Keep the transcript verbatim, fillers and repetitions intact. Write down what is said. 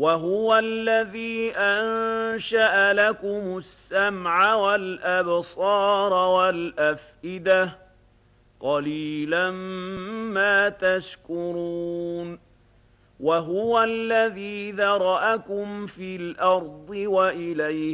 وهو الذي أنشأ لكم السمع والأبصار والأفئدة قليلا ما تشكرون وهو الذي ذرأكم في الأرض وإليه